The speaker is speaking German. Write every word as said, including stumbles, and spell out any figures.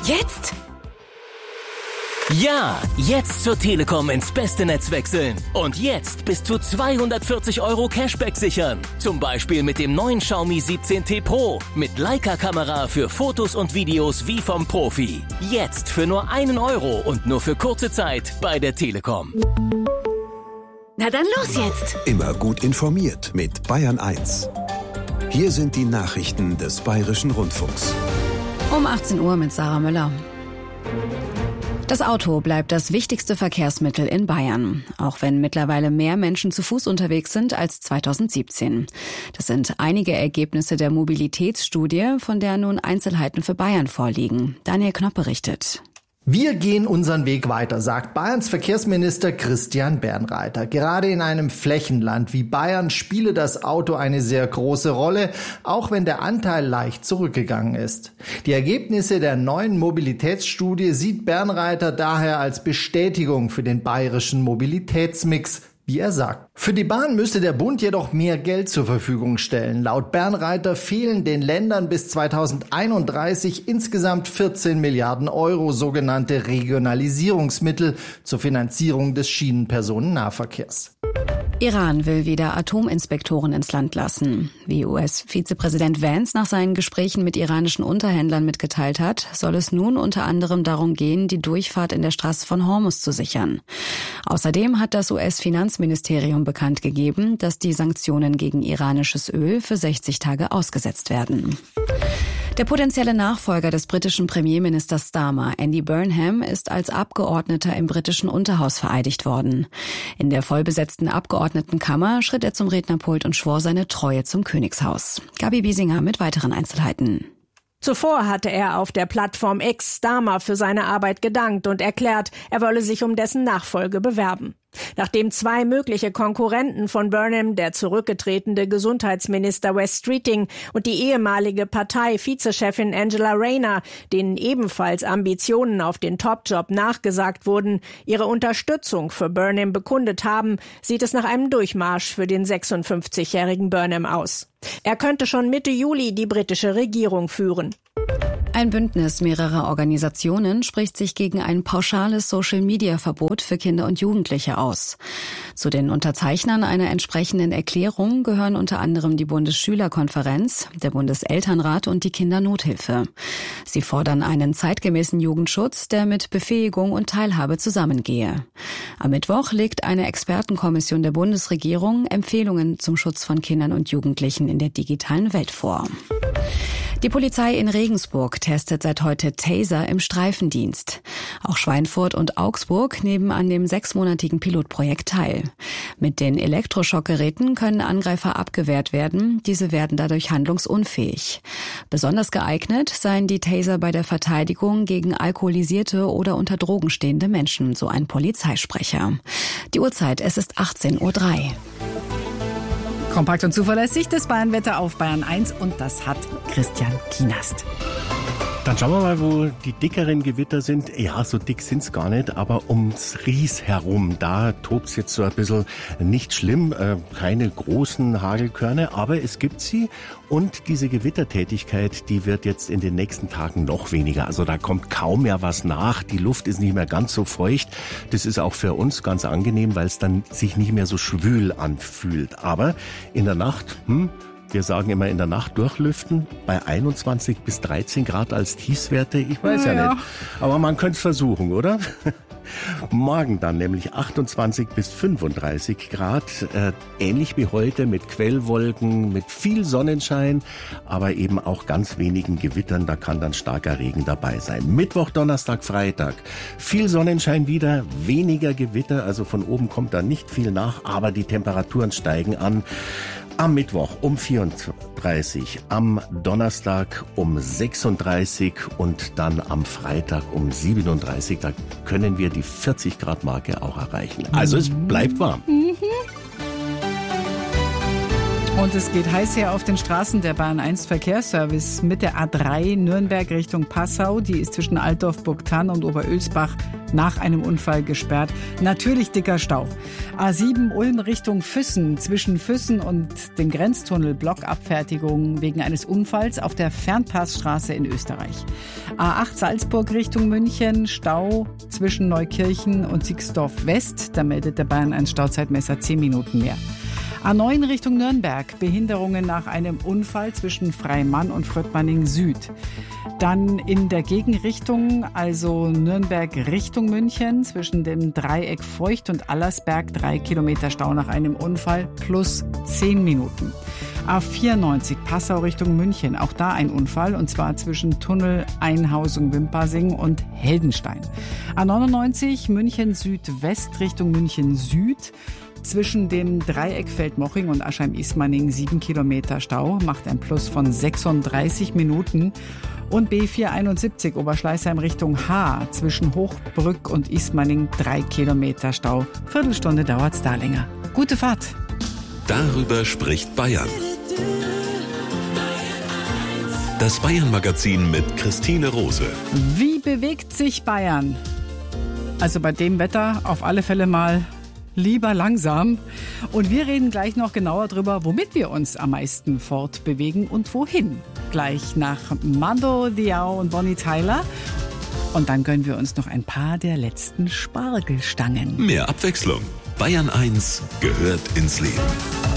Jetzt? Ja, jetzt zur Telekom ins beste Netz wechseln. Und jetzt bis zu zweihundertvierzig Euro Cashback sichern. Zum Beispiel mit dem neuen Xiaomi siebzehn T Pro. Mit Leica-Kamera für Fotos und Videos wie vom Profi. Jetzt für nur einen Euro und nur für kurze Zeit bei der Telekom. Na dann los jetzt. Immer gut informiert mit Bayern eins. Hier sind die Nachrichten des Bayerischen Rundfunks. Um achtzehn Uhr mit Sarah Müller. Das Auto bleibt das wichtigste Verkehrsmittel in Bayern, auch wenn mittlerweile mehr Menschen zu Fuß unterwegs sind als zweitausendsiebzehn. Das sind einige Ergebnisse der Mobilitätsstudie, von der nun Einzelheiten für Bayern vorliegen. Daniel Knopp berichtet. Wir gehen unseren Weg weiter, sagt Bayerns Verkehrsminister Christian Bernreiter. Gerade in einem Flächenland wie Bayern spiele das Auto eine sehr große Rolle, auch wenn der Anteil leicht zurückgegangen ist. Die Ergebnisse der neuen Mobilitätsstudie sieht Bernreiter daher als Bestätigung für den bayerischen Mobilitätsmix, wie er sagt. Für die Bahn müsse der Bund jedoch mehr Geld zur Verfügung stellen. Laut Bernreiter fehlen den Ländern bis zweitausendeinunddreißig insgesamt vierzehn Milliarden Euro sogenannte Regionalisierungsmittel zur Finanzierung des Schienenpersonennahverkehrs. Iran will wieder Atominspektoren ins Land lassen. Wie U S-Vizepräsident Vance nach seinen Gesprächen mit iranischen Unterhändlern mitgeteilt hat, soll es nun unter anderem darum gehen, die Durchfahrt in der Straße von Hormuz zu sichern. Außerdem hat das U S-Finanzministerium bekannt gegeben, dass die Sanktionen gegen iranisches Öl für sechzig Tage ausgesetzt werden. Der potenzielle Nachfolger des britischen Premierministers Starmer, Andy Burnham, ist als Abgeordneter im britischen Unterhaus vereidigt worden. In der vollbesetzten Abgeordnetenkammer schritt er zum Rednerpult und schwor seine Treue zum Königshaus. Gabi Biesinger mit weiteren Einzelheiten. Zuvor hatte er auf der Plattform X Starmer für seine Arbeit gedankt und erklärt, er wolle sich um dessen Nachfolge bewerben. Nachdem zwei mögliche Konkurrenten von Burnham, der zurückgetretene Gesundheitsminister Wes Streeting und die ehemalige Partei-Vizechefin Angela Rayner, denen ebenfalls Ambitionen auf den Top-Job nachgesagt wurden, ihre Unterstützung für Burnham bekundet haben, sieht es nach einem Durchmarsch für den sechsundfünfzigjährigen Burnham aus. Er könnte schon Mitte Juli die britische Regierung führen. Ein Bündnis mehrerer Organisationen spricht sich gegen ein pauschales Social-Media-Verbot für Kinder und Jugendliche aus. Zu den Unterzeichnern einer entsprechenden Erklärung gehören unter anderem die Bundesschülerkonferenz, der Bundeselternrat und die Kindernothilfe. Sie fordern einen zeitgemäßen Jugendschutz, der mit Befähigung und Teilhabe zusammengehe. Am Mittwoch legt eine Expertenkommission der Bundesregierung Empfehlungen zum Schutz von Kindern und Jugendlichen in der digitalen Welt vor. Die Polizei in Regensburg testet seit heute Taser im Streifendienst. Auch Schweinfurt und Augsburg nehmen an dem sechsmonatigen Pilotprojekt teil. Mit den Elektroschockgeräten können Angreifer abgewehrt werden. Diese werden dadurch handlungsunfähig. Besonders geeignet seien die Taser bei der Verteidigung gegen alkoholisierte oder unter Drogen stehende Menschen, so ein Polizeisprecher. Die Uhrzeit, es ist achtzehn Uhr drei. Kompakt und zuverlässig das Bayernwetter auf Bayern eins und das hat Christian Kienast. Dann schauen wir mal, wo die dickeren Gewitter sind. Ja, so dick sind's gar nicht, aber ums Ries herum, da tobt's jetzt so ein bisschen. Nicht schlimm, äh, keine großen Hagelkörner, aber es gibt sie. Und diese Gewittertätigkeit, die wird jetzt in den nächsten Tagen noch weniger. Also da kommt kaum mehr was nach. Die Luft ist nicht mehr ganz so feucht. Das ist auch für uns ganz angenehm, weil es dann sich nicht mehr so schwül anfühlt. Aber in der Nacht, hm, wir sagen immer in der Nacht durchlüften, bei einundzwanzig bis dreizehn Grad als Tiefstwerte. Ich weiß ja, ja nicht, aber man könnte es versuchen, oder? Morgen dann nämlich achtundzwanzig bis fünfunddreißig Grad, äh, ähnlich wie heute mit Quellwolken, mit viel Sonnenschein, aber eben auch ganz wenigen Gewittern, da kann dann starker Regen dabei sein. Mittwoch, Donnerstag, Freitag, viel Sonnenschein wieder, weniger Gewitter, also von oben kommt da nicht viel nach, aber die Temperaturen steigen an. Am Mittwoch um vierunddreißig, am Donnerstag um sechsunddreißig und dann am Freitag um siebenunddreißig. Da können wir die vierzig Grad Marke auch erreichen. Also es bleibt warm. Mhm. Und es geht heiß her auf den Straßen. Der Bayern eins Verkehrsservice mit der A drei Nürnberg Richtung Passau. Die ist zwischen Altdorf-Burgthann und Oberölsbach nach einem Unfall gesperrt. Natürlich dicker Stau. A sieben Ulm Richtung Füssen. Zwischen Füssen und dem Grenztunnel Blockabfertigung wegen eines Unfalls auf der Fernpassstraße in Österreich. A acht Salzburg Richtung München. Stau zwischen Neukirchen und Sixdorf West. Da meldet der Bayern eins Stauzeitmesser zehn Minuten mehr. A neun Richtung Nürnberg, Behinderungen nach einem Unfall zwischen Freimann und Fröttmanning Süd. Dann in der Gegenrichtung, also Nürnberg Richtung München, zwischen dem Dreieck Feucht und Allersberg, drei Kilometer Stau nach einem Unfall plus zehn Minuten. A vierundneunzig Passau Richtung München, auch da ein Unfall, und zwar zwischen Tunnel Einhausung Wimpassing und Heldenstein. A neunundneunzig München Südwest Richtung München Süd. Zwischen dem Dreieck Feldmoching und Aschheim-Ismaning sieben Kilometer Stau, macht ein Plus von sechsunddreißig Minuten. Und B vierhunderteinundsiebzig Oberschleißheim Richtung Haar, zwischen Hochbrück und Ismaning drei Kilometer Stau. Viertelstunde dauert's da länger. Gute Fahrt. Darüber spricht Bayern. Das Bayern-Magazin mit Christine Rose. Wie bewegt sich Bayern? Also bei dem Wetter auf alle Fälle mal lieber langsam. Und wir reden gleich noch genauer drüber, womit wir uns am meisten fortbewegen und wohin. Gleich nach Mando Diao und Bonnie Tyler. Und dann gönnen wir uns noch ein paar der letzten Spargelstangen. Mehr Abwechslung. Bayern eins gehört ins Leben.